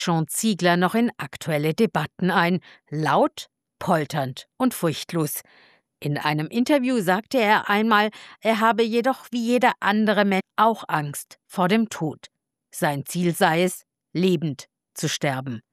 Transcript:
schon Ziegler noch in aktuelle Debatten ein, laut, polternd und furchtlos. In einem Interview sagte er einmal, er habe jedoch wie jeder andere Mensch auch Angst vor dem Tod. Sein Ziel sei es, lebend zu sterben.